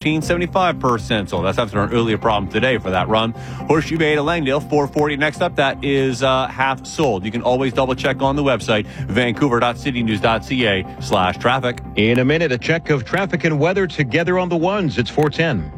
$14.75 per stencil. That's after an earlier problem today for that run. Horseshoe Bay to Langdale, $4.40. Next up, that is half sold. You can always double check on the website, vancouver.citynews.ca/traffic. In a minute, a check of traffic and weather together on the ones. It's 4:10.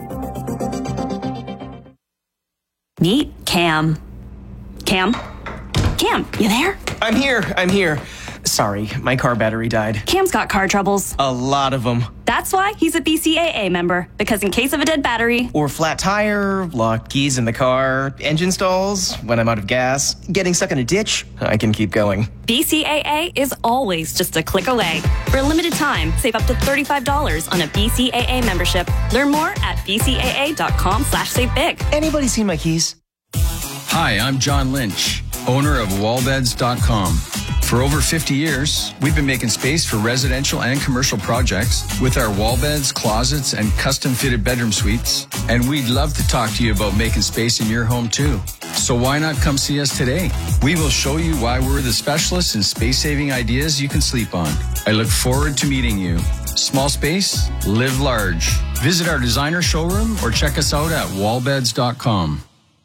Meet Cam. Cam, you there? I'm here. Sorry, my car battery died. Cam's got car troubles. A lot of them. That's why he's a BCAA member, because in case of a dead battery, Or flat tire, locked keys in the car, engine stalls, when I'm out of gas, getting stuck in a ditch, I can keep going. BCAA is always just a click away. For a limited time, save up to $35 on a BCAA membership. Learn more at bcaa.com/savebig. Anybody seen my keys? Hi, I'm John Lynch, owner of wallbeds.com. For over 50 years, we've been making space for residential and commercial projects with our wall beds, closets, and custom-fitted bedroom suites. And we'd love to talk to you about making space in your home, too. So why not come see us today? We will show you why we're the specialists in space-saving ideas you can sleep on. I look forward to meeting you. Small space, live large. Visit our designer showroom or check us out at wallbeds.com.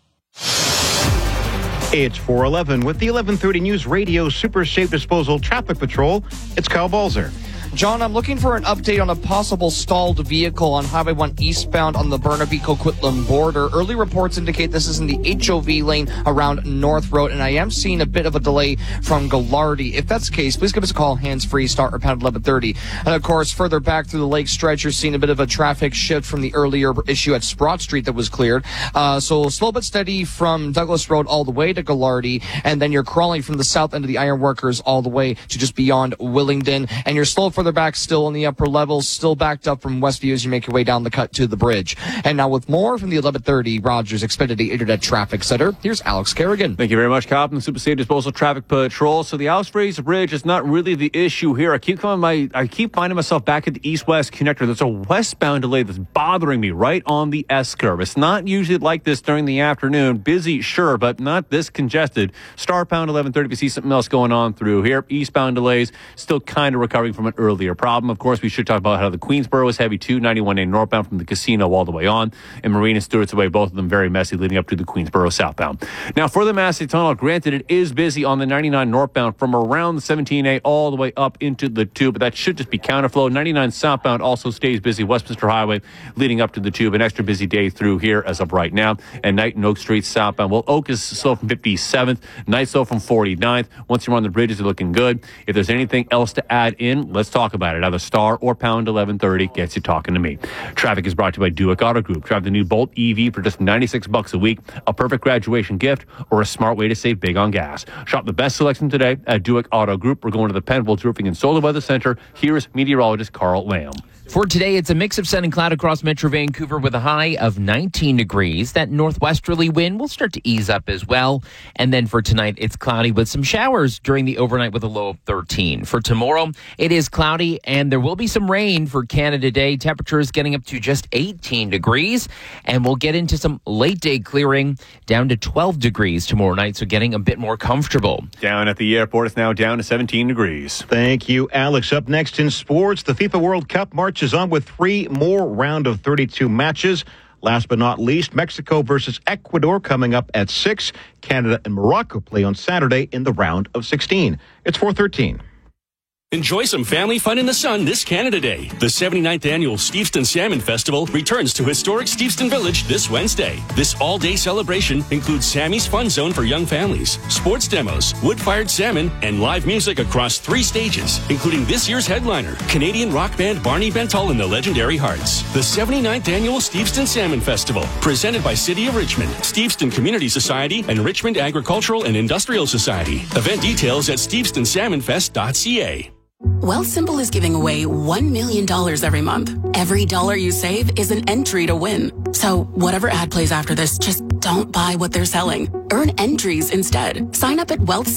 It's 4:11 with the 11:30 News Radio Super Safe Disposal Traffic Patrol. It's Kyle Balzer. John, I'm looking for an update on a possible stalled vehicle on Highway 1 eastbound on the Burnaby-Coquitlam border. Early reports indicate this is in the HOV lane around North Road, and I am seeing a bit of a delay from Gallardi. If that's the case, please give us a call, hands-free, start or pound 1130. And of course, further back through the lake stretch, you're seeing a bit of a traffic shift from the earlier issue at Sprott Street that was cleared. So slow but steady from Douglas Road all the way to Gallardi, and then you're crawling from the south end of the Ironworkers all the way to just beyond Willingdon, and you're slow further back still in the upper levels, still backed up from Westview as you make your way down the cut to the bridge. And now with more from the 1130 Rogers Xfinity Internet Traffic Center, here's Alex Kerrigan. Thank you very much, Kyle, from the Super Safe Disposal Traffic Patrol. So the Alex Fraser Bridge is not really the issue here. I keep finding myself back at the east-west connector. There's a westbound delay that's bothering me right on the S-curve. It's not usually like this during the afternoon. Busy, sure, but not this congested. Star pound 1130 if you see something else going on through here. Eastbound delays, still kind of recovering from an earlier problem. Of course, we should talk about how the Queensboro is heavy too, 91A northbound from the casino all the way on, and Marina Stewart's Way, both of them very messy leading up to the Queensboro southbound. Now, for the Massey Tunnel, granted, it is busy on the 99 northbound from around the 17A all the way up into the 2, but that should just be counterflow. 99 southbound also stays busy, Westminster Highway leading up to the Tube. An extra busy day through here as of right now. And Knight and Oak Street southbound. Well, Oak is slow from 57th, Knight slow from 49th. Once you're on the bridges, they're looking good. If there's anything else to add in, let's talk about it. Either star or pound 1130 gets you talking to me. Traffic is brought to you by Duick Auto Group. Drive the new Bolt EV for just $96 a week. A perfect graduation gift or a smart way to save big on gas. Shop the best selection today at Duick Auto Group. We're going to the Penfolds Roofing and Solar Weather Center. Here's meteorologist Carl Lamb. For today, it's a mix of sun and cloud across Metro Vancouver with a high of 19 degrees. That northwesterly wind will start to ease up as well. And then for tonight, it's cloudy with some showers during the overnight with a low of 13. For tomorrow, it is cloudy and there will be some rain for Canada Day. Temperatures getting up to just 18 degrees. And we'll get into some late day clearing down to 12 degrees tomorrow night. So getting a bit more comfortable. Down at the airport, it's now down to 17 degrees. Thank you, Alex. Up next in sports, the FIFA World Cup marches on with 3 more round of 32 matches. Last but not least, Mexico versus Ecuador coming up at 6. Canada and Morocco play on Saturday in the round of 16. It's 4:13. Enjoy some family fun in the sun this Canada Day. The 79th annual Steveston Salmon Festival returns to historic Steveston Village this Wednesday. This all-day celebration includes Sammy's Fun Zone for young families, sports demos, wood-fired salmon, and live music across 3 stages, including this year's headliner, Canadian rock band Barney Bentall and the Legendary Hearts. The 79th annual Steveston Salmon Festival, presented by City of Richmond, Steveston Community Society, and Richmond Agricultural and Industrial Society. Event details at stevestonsalmonfest.ca. Wealthsimple is giving away $1 million every month. Every dollar you save is an entry to win. So whatever ad plays after this, just don't buy what they're selling. Earn entries instead. Sign up at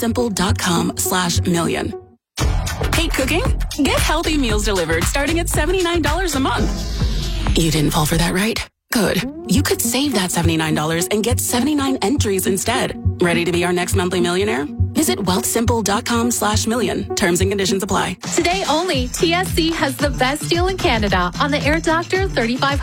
wealthsimple.com/million. Hate cooking? Get healthy meals delivered starting at $79 a month. You didn't fall for that, right? Good. You could save that $79 and get 79 entries instead. Ready to be our next monthly millionaire? Visit wealthsimple.com/million. Terms and conditions apply. Today only, TSC has the best deal in Canada on the Air Doctor 3500